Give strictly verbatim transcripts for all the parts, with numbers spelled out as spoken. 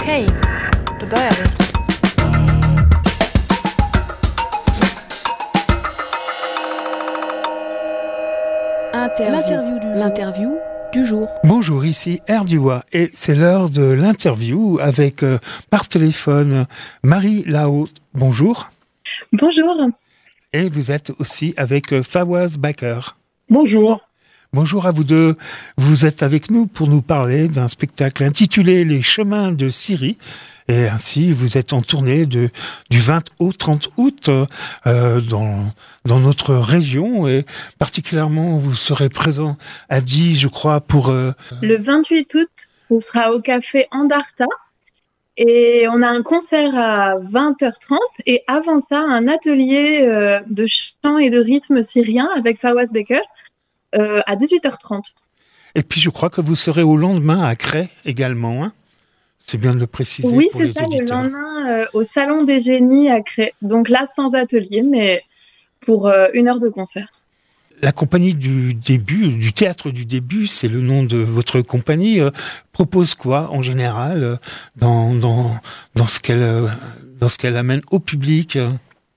Okej, då börjar vi. Interview. L'interview du, L'interview du jour. Bonjour, ici Erdua et c'est l'heure de l'interview avec euh, par téléphone Marie Lao. Bonjour. Bonjour. Et vous êtes aussi avec euh, Fawaz Baker. Bonjour. Bonjour à vous deux. Vous êtes avec nous pour nous parler d'un spectacle intitulé Les Chemins de Syrie. Et ainsi, vous êtes en tournée de, du vingt au trente août euh, dans, dans notre région. Et particulièrement, vous serez présent à Die, je crois, pour... Euh... Le vingt-huit août, on sera au café Andarta. Et on a un concert à vingt heures trente. Et avant ça, un atelier euh, de chant et de rythme syrien avec Fawaz Baker. Euh, à dix-huit heures trente. Et puis je crois que vous serez au lendemain à Cray également, hein, c'est bien de le préciser. Oui, pour c'est les ça, auditeurs. le lendemain euh, au Salon des Génies à Cray. Donc là, sans atelier, mais pour euh, une heure de concert. La compagnie du début, du théâtre du début, c'est le nom de votre compagnie, euh, propose quoi en général euh, dans, dans, dans ce qu'elle, euh, dans ce qu'elle amène au public euh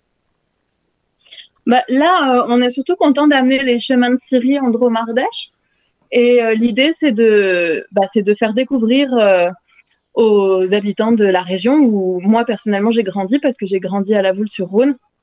Bah, là, euh, on est surtout content d'amener les chemins de Syrie en Dromardèche. Et euh, l'idée, c'est de, bah, c'est de faire découvrir euh, aux habitants de la région où moi, personnellement, j'ai grandi parce que j'ai grandi à La Voulte-sur-Rhône.